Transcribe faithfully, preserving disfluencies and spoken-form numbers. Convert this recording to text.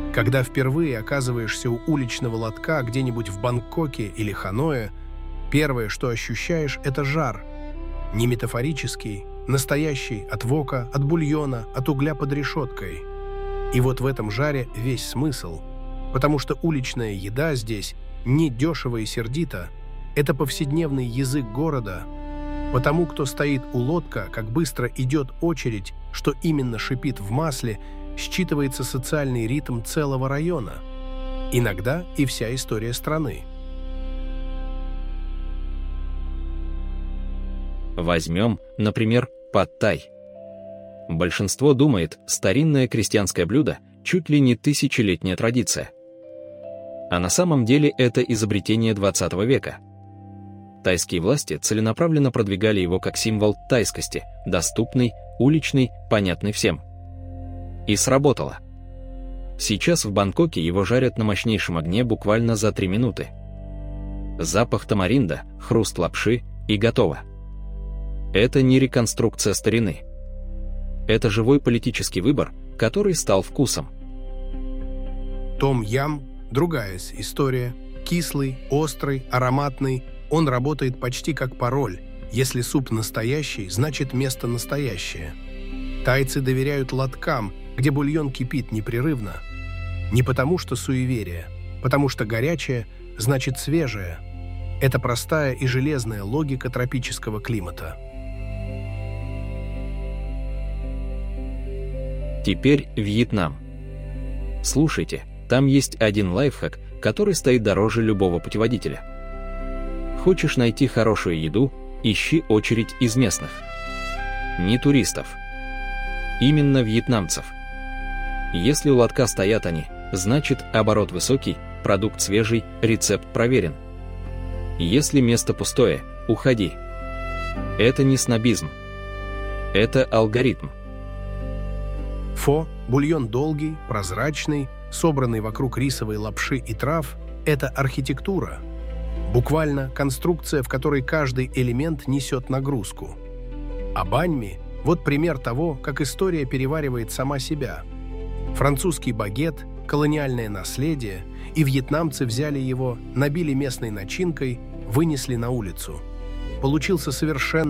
Когда впервые оказываешься у уличного лотка где-нибудь в Бангкоке или Ханое, первое, что ощущаешь, это жар. Не метафорический, настоящий, от вока, от бульона, от угля под решеткой. И вот в этом жаре весь смысл, потому что уличная еда здесь не дешево и сердито, это повседневный язык города. Потому кто стоит у лотка, как быстро идет очередь, что именно шипит в масле, считывается социальный ритм целого района. Иногда и вся история страны. Возьмем, например, пад-тай. Большинство думает, старинное крестьянское блюдо чуть ли не тысячелетняя традиция. А на самом деле это изобретение двадцатого века. Тайские власти целенаправленно продвигали его как символ тайскости, доступный, уличный, понятный всем. И сработало. Сейчас в Бангкоке его жарят на мощнейшем огне буквально за три минуты. Запах тамаринда, хруст лапши и готово. Это не реконструкция старины. Это живой политический выбор, который стал вкусом. Том-ям – другая история. Кислый, острый, ароматный. Он работает почти как пароль. Если суп настоящий, значит место настоящее. Тайцы доверяют лоткам, где бульон кипит непрерывно. Не потому что суеверие, потому что горячее значит свежее. Это простая и железная логика тропического климата. Теперь Вьетнам. Слушайте, там есть один лайфхак, который стоит дороже любого путеводителя. Хочешь найти хорошую еду, ищи очередь из местных. Не туристов. Именно вьетнамцев. Если у лотка стоят они, значит оборот высокий, продукт свежий, рецепт проверен. Если место пустое, уходи. Это не снобизм. Это алгоритм. Фо – бульон долгий, прозрачный, собранный вокруг рисовой лапши и трав – это архитектура. Буквально конструкция, в которой каждый элемент несет нагрузку. А баньми – вот пример того, как история переваривает сама себя. Французский багет, колониальное наследие, и вьетнамцы взяли его, набили местной начинкой, вынесли на улицу. Получился совершенно